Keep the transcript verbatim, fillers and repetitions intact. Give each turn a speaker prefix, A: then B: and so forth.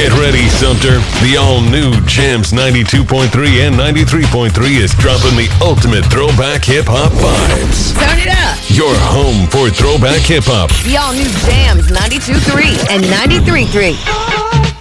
A: Get ready, Sumter. The all-new Jams ninety-two point three and ninety-three point three is dropping the ultimate throwback hip-hop vibes.
B: Turn it up.
A: Your home for throwback hip-hop.
B: The all-new Jams ninety-two point three and ninety-three point three.